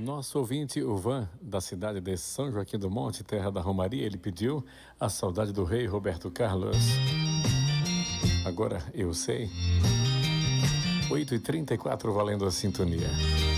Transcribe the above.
Nosso ouvinte, o Van, da cidade de São Joaquim do Monte, terra da Romaria, ele pediu A Saudade do Rei Roberto Carlos. Agora eu sei. 8h34, valendo a sintonia.